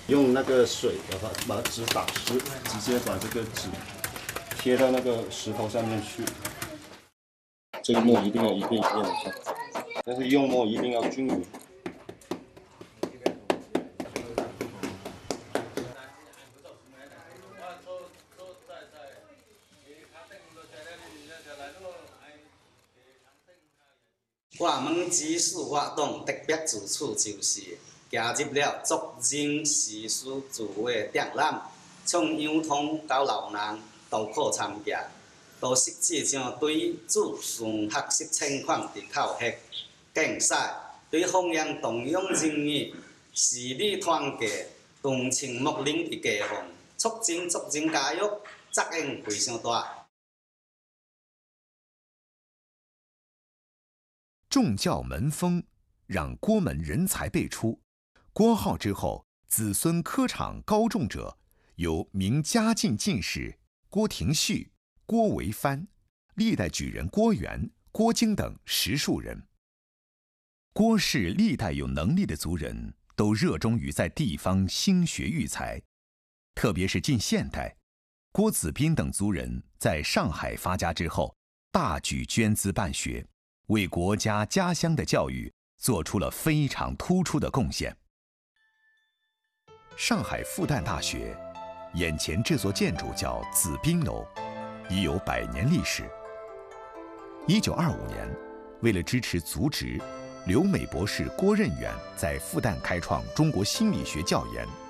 用那个水把纸打湿，直接把这个纸贴到那个石头上面去。这个墨一定要一遍一遍的上，但是用墨一定要均匀。 我们技术活动特别之处就是加入了族人时事自画展览，从幼童到老人都可参加，都实际上对祖传学习情况的考核、竞赛，对弘扬东洋人语、视理团结、同情睦邻的家风，促进族人教育责任非常大。 重教门风，让郭门人才辈出。郭浩之后，子孙科场高中者有明嘉靖进士郭廷旭、郭维藩，历代举人郭元、郭京等10数人。郭氏历代有能力的族人都热衷于在地方兴学育才，特别是近现代，郭子彬等族人在上海发家之后，大举捐资办学，为国家家乡的教育做出了非常突出的贡献。上海复旦大学眼前这座建筑叫子彬楼，已有100年历史。1925年，为了支持族植，留美博士郭任远在复旦开创中国心理学教研，